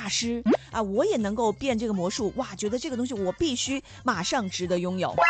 大师啊，我也能够变这个魔术，哇，觉得这个东西我必须马上值得拥有。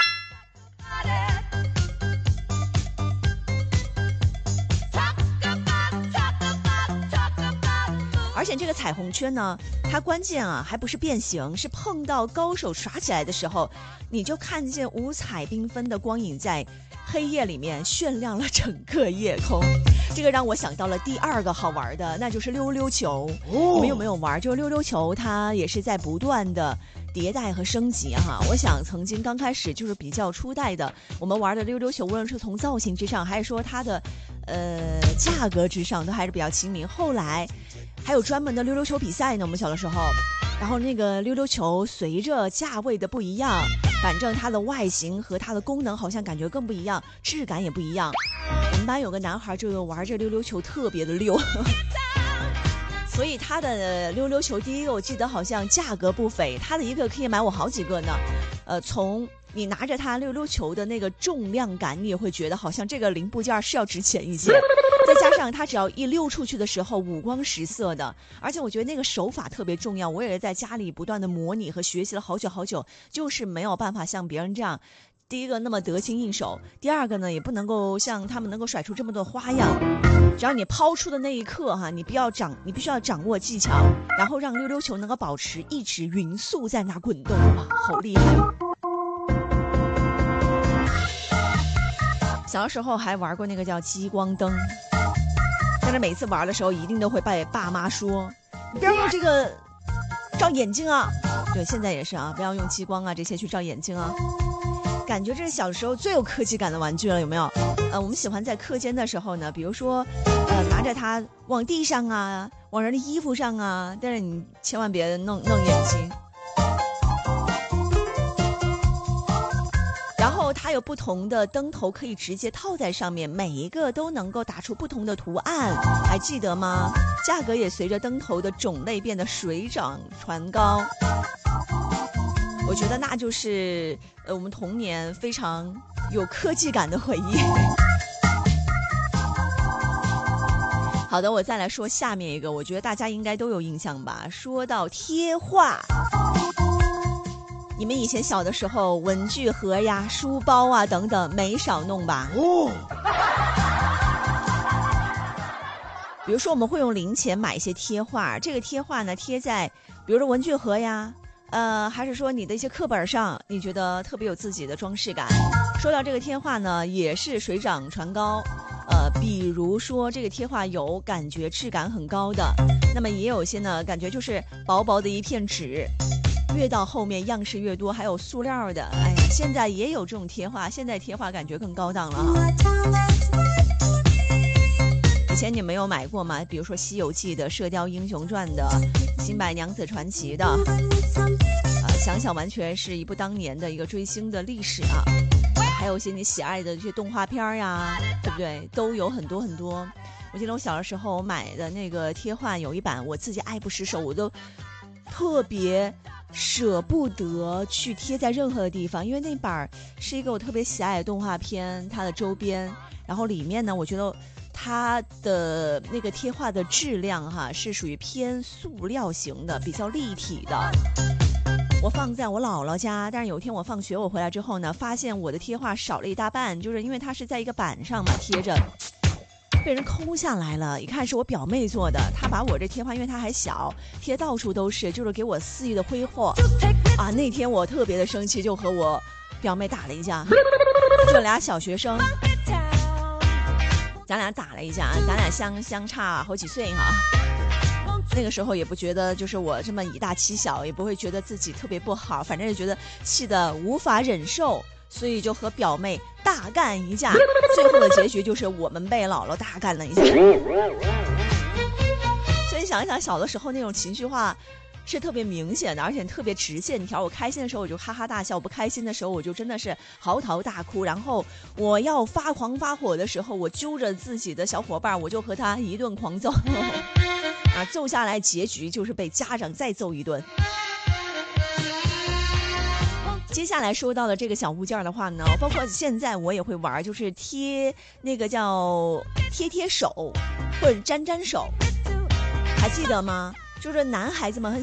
而且这个彩虹圈呢，它关键啊还不是变形，是碰到高手耍起来的时候，你就看见五彩缤纷的光影在黑夜里面炫亮了整个夜空。这个让我想到了第二个好玩的，那就是溜溜球。你们有没有玩？就是溜溜球，它也是在不断的迭代和升级哈。我想曾经刚开始就是比较初代的，我们玩的溜溜球，无论是从造型之上，还是说它的价格之上，都还是比较亲民。后来还有专门的溜溜球比赛呢，我们小的时候，然后那个溜溜球随着价位的不一样，反正它的外形和它的功能好像感觉更不一样，质感也不一样。我们班有个男孩就玩这溜溜球特别的溜所以他的溜溜球第一个我记得好像价格不菲，他的一个可以买我好几个呢。从你拿着它溜溜球的那个重量感，你也会觉得好像这个零部件是要值钱一些。再加上它只要一溜出去的时候五光十色的，而且我觉得那个手法特别重要，我也是在家里不断的模拟和学习了好久好久，就是没有办法像别人这样，第一个那么得心应手，第二个呢也不能够像他们能够甩出这么多花样。只要你抛出的那一刻哈，你必须要掌握技巧，然后让溜溜球能够保持一直匀速在那滚动，哇，好厉害！小的时候还玩过那个叫激光灯，但是每次玩的时候一定都会被爸妈说，你不要用这个照眼睛啊。对，现在也是啊，不要用激光啊这些去照眼睛啊。感觉这是小时候最有科技感的玩具了，有没有？我们喜欢在课间的时候呢，比如说拿着它往地上啊，往人的衣服上啊，但是你千万别弄眼睛。然后它有不同的灯头可以直接套在上面，每一个都能够打出不同的图案，还记得吗？价格也随着灯头的种类变得水涨船高。我觉得那就是我们童年非常有科技感的回忆。好的，我再来说下面一个，我觉得大家应该都有印象吧。说到贴画，你们以前小的时候文具盒呀、书包啊等等没少弄吧？比如说我们会用零钱买一些贴画，这个贴画呢贴在比如说文具盒呀，还是说你的一些课本上，你觉得特别有自己的装饰感。说到这个贴画呢，也是水涨船高。比如说这个贴画有感觉质感很高的，那么也有一些呢感觉就是薄薄的一片纸，越到后面样式越多，还有塑料的。哎呀，现在也有这种贴画，现在贴画感觉更高档了哈。以前你没有买过吗？比如说《西游记》的、《射雕英雄传》的、《新白娘子传奇》的，想想完全是一部当年的一个追星的历史啊。还有一些你喜爱的这些动画片呀，对不对？都有很多很多。我记得我小的时候买的那个贴画有一版，我自己爱不释手，我都特别舍不得去贴在任何的地方，因为那版是一个我特别喜爱的动画片，它的周边，然后里面呢，我觉得它的那个贴画的质量哈是属于偏塑料型的，比较立体的。我放在我姥姥家，但是有一天我放学我回来之后呢，发现我的贴画少了一大半，就是因为它是在一个板上嘛贴着，被人抠下来了。一看是我表妹做的，她把我这贴画，因为她还小，贴到处都是，就是给我肆意的挥霍啊。那天我特别的生气，就和我表妹打了一架，就俩小学生，咱俩打了一架，咱俩相差好几岁哈。那个时候也不觉得就是我这么以大欺小，也不会觉得自己特别不好，反正就觉得气得无法忍受，所以就和表妹大干一架。最后的结局就是我们被姥姥大干了一架。所以想一想小的时候那种情绪化是特别明显的，而且特别直线条。我开心的时候我就哈哈大笑，不开心的时候我就真的是嚎啕大哭。然后我要发狂发火的时候，我揪着自己的小伙伴，我就和他一顿狂揍啊，揍下来结局就是被家长再揍一顿。接下来说到的这个小物件的话呢，包括现在我也会玩，就是贴那个叫贴手或者沾手，还记得吗？就是男孩子们很